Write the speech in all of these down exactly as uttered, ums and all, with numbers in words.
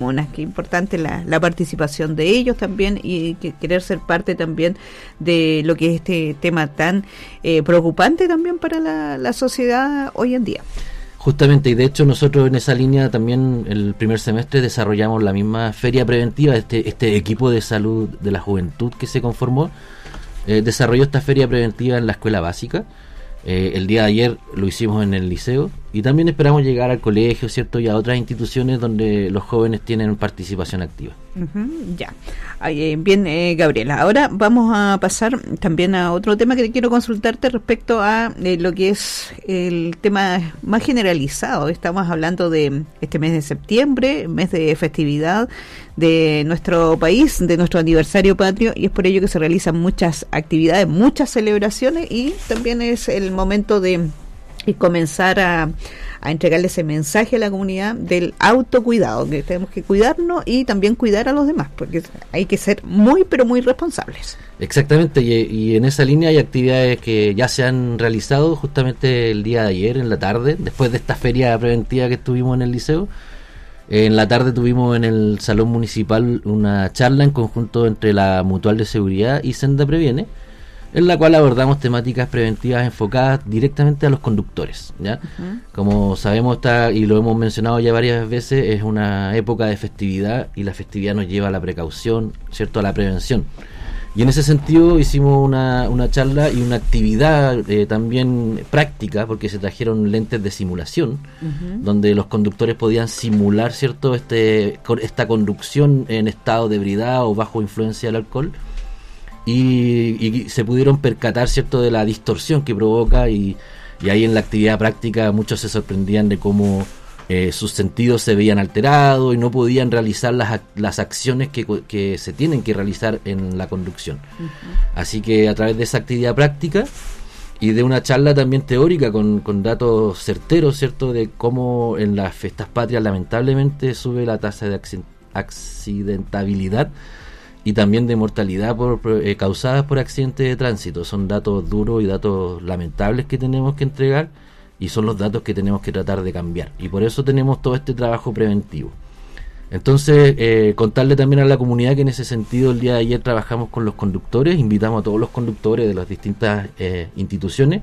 comunas. Qué importante la, la participación de ellos también y que querer ser parte también de lo que es este tema tan eh, preocupante también para la, la sociedad hoy en día. Justamente, y de hecho nosotros en esa línea también el primer semestre desarrollamos la misma feria preventiva, este, este equipo de salud de la juventud que se conformó, eh, desarrolló esta feria preventiva en la escuela básica. Eh, el día de ayer lo hicimos en el liceo y también esperamos llegar al colegio, ¿cierto? Y a otras instituciones donde los jóvenes tienen participación activa. Uh-huh, ya. Ay, bien, eh, Gabriela. Ahora vamos a pasar también a otro tema que quiero consultarte respecto a eh, lo que es el tema más generalizado. Estamos hablando de este mes de septiembre, mes de festividad de nuestro país, de nuestro aniversario patrio, y es por ello que se realizan muchas actividades, muchas celebraciones, y también es el momento de y comenzar a, a entregarle ese mensaje a la comunidad del autocuidado, que tenemos que cuidarnos y también cuidar a los demás, porque hay que ser muy, pero muy responsables. Exactamente, y, y en esa línea hay actividades que ya se han realizado justamente el día de ayer, en la tarde, después de esta feria preventiva que estuvimos en el liceo. En la tarde tuvimos en el Salón Municipal una charla en conjunto entre la Mutual de Seguridad y Senda Previene, en la cual abordamos temáticas preventivas enfocadas directamente a los conductores, ¿ya? Uh-huh. Como sabemos, está, y lo hemos mencionado ya varias veces, es una época de festividad y la festividad nos lleva a la precaución, ¿cierto?, a la prevención. Y en ese sentido hicimos una, una charla y una actividad eh, también práctica, porque se trajeron lentes de simulación, uh-huh, donde los conductores podían simular, ¿cierto?, este, esta conducción en estado de ebriedad o bajo influencia del alcohol. Y, y se pudieron percatar, ¿cierto?, de la distorsión que provoca, y, y ahí en la actividad práctica muchos se sorprendían de cómo eh, sus sentidos se veían alterados y no podían realizar las, las acciones que, que se tienen que realizar en la conducción. Uh-huh. Así que a través de esa actividad práctica y de una charla también teórica con, con datos certeros, ¿cierto?, de cómo en las fiestas patrias lamentablemente sube la tasa de accidentabilidad y también de mortalidad por, eh, causadas por accidentes de tránsito. Son datos duros y datos lamentables que tenemos que entregar, y son los datos que tenemos que tratar de cambiar. Y por eso tenemos todo este trabajo preventivo. Entonces, eh, contarle también a la comunidad que en ese sentido el día de ayer trabajamos con los conductores, invitamos a todos los conductores de las distintas eh, instituciones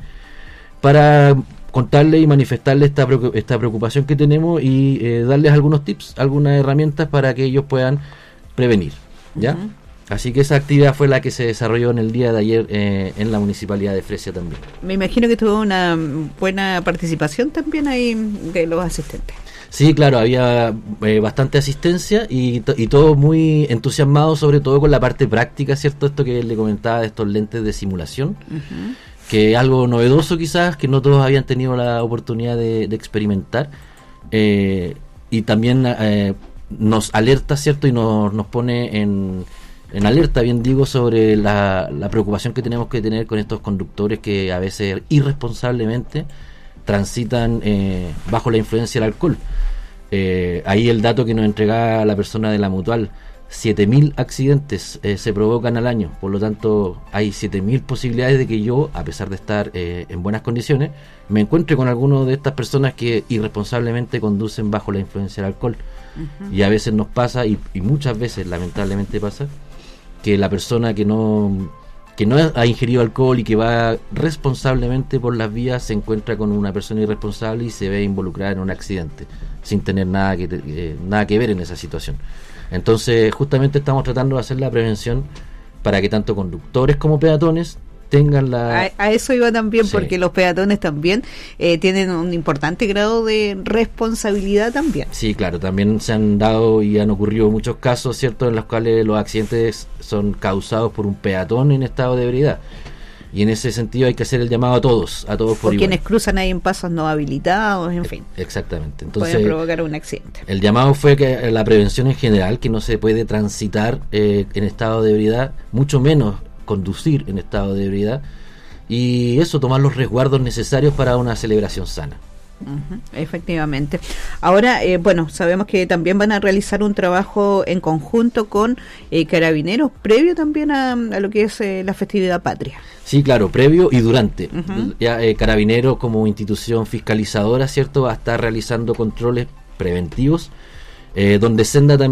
para contarles y manifestarles esta, esta preocupación que tenemos y eh, darles algunos tips, algunas herramientas para que ellos puedan prevenir, ¿ya? Uh-huh. Así que esa actividad fue la que se desarrolló en el día de ayer eh, en la Municipalidad de Fresia también. Me imagino que tuvo una buena participación también ahí de los asistentes. Sí, claro, había eh, bastante asistencia y, to- y todos muy entusiasmados, sobre todo con la parte práctica, ¿cierto? Esto que le comentaba de estos lentes de simulación, uh-huh, que es algo novedoso quizás, que no todos habían tenido la oportunidad de, de experimentar, eh, y también eh, nos alerta, ¿cierto? Y nos, nos pone en... en alerta, bien digo, sobre la, la preocupación que tenemos que tener con estos conductores que a veces irresponsablemente transitan eh, bajo la influencia del alcohol. Eh, ahí el dato que nos entregaba la persona de la Mutual, siete mil accidentes eh, se provocan al año, por lo tanto hay siete mil posibilidades de que yo, a pesar de estar eh, en buenas condiciones, me encuentre con alguno de estas personas que irresponsablemente conducen bajo la influencia del alcohol. Uh-huh. Y a veces nos pasa, y, y muchas veces lamentablemente pasa, que la persona que no que no ha ingerido alcohol y que va responsablemente por las vías se encuentra con una persona irresponsable y se ve involucrada en un accidente sin tener nada que eh, nada que ver en esa situación. Entonces justamente estamos tratando de hacer la prevención para que tanto conductores como peatones tengan la... A, a eso iba también, sí, porque los peatones también eh, tienen un importante grado de responsabilidad también. Sí, claro, también se han dado y han ocurrido muchos casos, ¿cierto?, en los cuales los accidentes son causados por un peatón en estado de ebriedad. Y en ese sentido hay que hacer el llamado a todos, a todos por, por igual. Quienes cruzan ahí en pasos no habilitados, en fin. Exactamente. Entonces, pueden provocar un accidente. El llamado fue que la prevención en general, que no se puede transitar eh, en estado de ebriedad, mucho menos conducir en estado de ebriedad, y eso, tomar los resguardos necesarios para una celebración sana. Uh-huh, efectivamente. Ahora, eh, bueno, sabemos que también van a realizar un trabajo en conjunto con eh, Carabineros, previo también a, a lo que es eh, la festividad patria. Sí, claro, previo y durante. Uh-huh. Ya, eh, Carabineros, como institución fiscalizadora, ¿cierto?, va a estar realizando controles preventivos, eh, donde Senda también